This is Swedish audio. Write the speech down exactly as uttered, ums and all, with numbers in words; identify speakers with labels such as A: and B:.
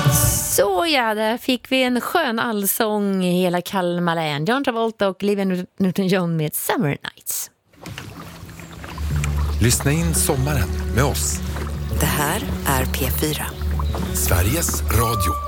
A: Så ja, där fick vi en skön allsång i hela Kalmar län. John Travolta och Olivia Newton-John med Summer Nights.
B: Lyssna in sommaren med oss.
C: Det här är P fyra.
B: Sveriges Radio.